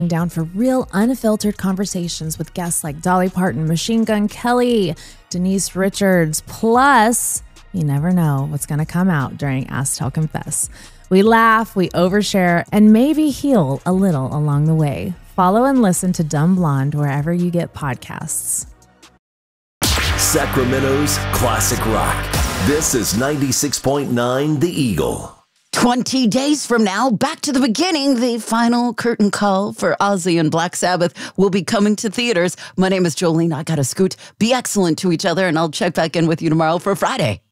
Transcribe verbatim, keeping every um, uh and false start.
down for real unfiltered conversations with guests like Dolly Parton, Machine Gun Kelly, Denise Richards. Plus, you never know what's going to come out during Ask Tell Confess. We laugh, we overshare, and maybe heal a little along the way. Follow and listen to Dumb Blonde wherever you get podcasts. Sacramento's classic rock. This is ninety-six point nine The Eagle. twenty days from now, back to the beginning, the final curtain call for Ozzy and Black Sabbath will be coming to theaters. My name is Jolene. I got to scoot. Be excellent to each other, and I'll check back in with you tomorrow for Friday.